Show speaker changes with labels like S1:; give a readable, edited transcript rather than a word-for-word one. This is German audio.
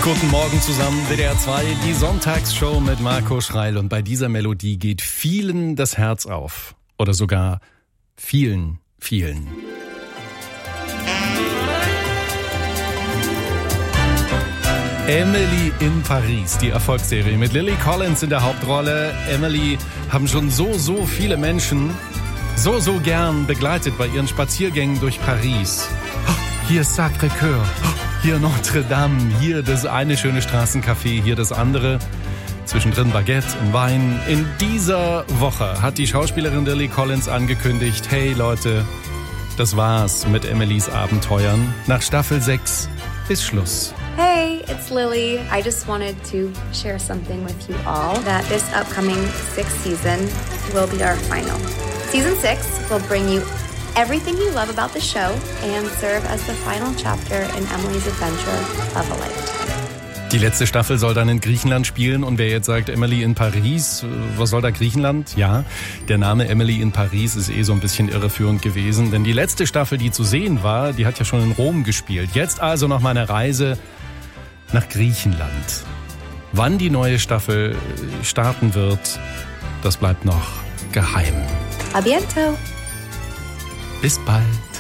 S1: Guten Morgen zusammen, WDR 2, die Sonntagsshow mit Marco Schreil. Und bei dieser Melodie geht vielen das Herz auf. Oder sogar vielen. Emily in Paris, die Erfolgsserie mit Lily Collins in der Hauptrolle. Emily haben schon so viele Menschen so gern begleitet bei ihren Spaziergängen durch Paris. Hier ist Sacré-Cœur, hier Notre Dame, hier das eine schöne Straßencafé, hier das andere. Zwischendrin Baguette und Wein. In dieser Woche hat die Schauspielerin Lily Collins angekündigt, hey Leute, das war's mit Emilys Abenteuern. Nach Staffel 6 ist Schluss.
S2: Hey, it's Lily. I just wanted to share something with you all, that this upcoming 6th season will be our final. Season 6 will bring you everything you love about the show and serve as the final chapter in Emily's adventure of a lifetime.
S1: Die letzte Staffel soll dann in Griechenland spielen und wer jetzt sagt, Emily in Paris, was soll da Griechenland? Ja, der Name Emily in Paris ist so ein bisschen irreführend gewesen, denn die letzte Staffel, die zu sehen war, die hat ja schon in Rom gespielt. Jetzt also noch mal eine Reise nach Griechenland. Wann die neue Staffel starten wird, das bleibt noch geheim.
S2: A bientôt.
S1: Bis bald.